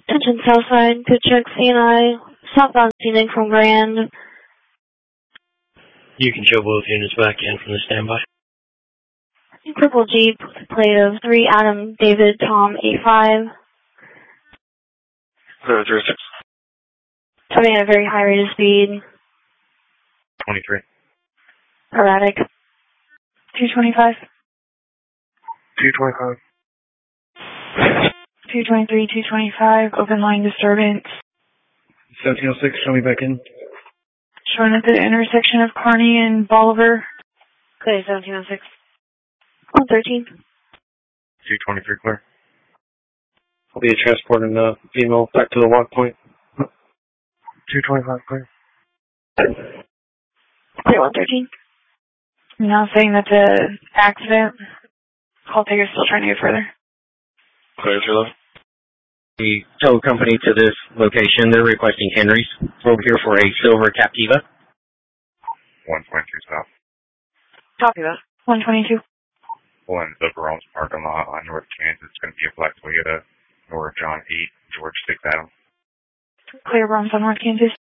Attention Southside, good check CNI, southbound scenic from Grand. You can show both units back in from the standby. Purple Jeep, plate of 3 Adam David Tom 85. 036. Coming at a very high rate of speed. 23. Erratic. 225. 225. 223, 225, open line disturbance. 1706, show me back in. Showing at the intersection of Kearney and Bolivar. Clear, 1706. 113. 223, clear. I'll be transporting the female back to the walk point. 225, clear. Clear, 113. Now saying that the accident, call taker's still trying to get further. Clear, 211. The tow company to this location, they're requesting Henry's. We're here for a silver Captiva. 122 south. Copy that. 122. Pulling the Barone's parking lot on North Kansas. It's going to be a black Toyota, North John 8, George 6 Adam. Clear, Bronx on North Kansas.